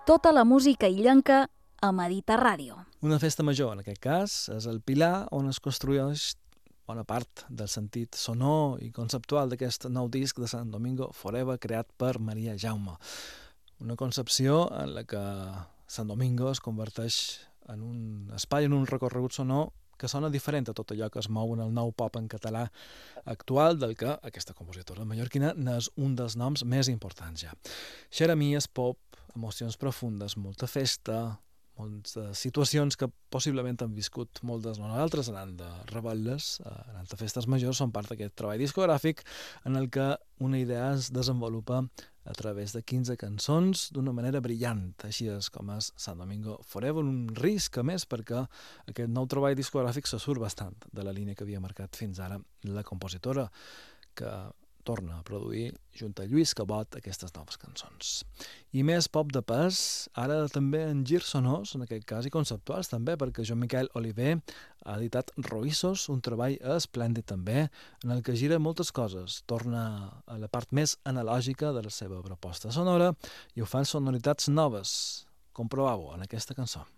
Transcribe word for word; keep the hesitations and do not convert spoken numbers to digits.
Tota la música illenca a Mediterràdio. Una festa major, en aquest cas, és el pilar on es construeix bona part del sentit sonor i conceptual d'aquest nou disc de Sant Domingo Forever creat per Maria Jaume. Una concepció en la que Sant Domingo es converteix en un espai, en un recorregut sonor que sona diferent a tot allò que es mou en el nou pop en català actual, del que aquesta compositora mallorquina n'és un dels noms més importants ja. Xeremies, pop, emocions profundes, molta festa, moltes situacions que possiblement han viscut molts de nosaltres anant de rebel·les, anant a festes majors, són part d'aquest treball discogràfic en el que una idea es desenvolupa a través de quinze cançons d'una manera brillant, així és com és Sant Domingo Forever, un risc a més perquè aquest nou treball discogràfic se surt bastant de la línia que havia marcat fins ara la compositora, que torna a produir junt a Lluís Cabot aquestes noves cançons. I més pop de pes, ara també en girs sonors, en aquest cas, i conceptuals també, perquè Joan Miquel Oliver ha editat Roïssos, un treball esplèndid també, en el que gira moltes coses. Torna a la part més analògica de la seva proposta sonora i ho fa en sonoritats noves. Comproveu-ho en aquesta cançó.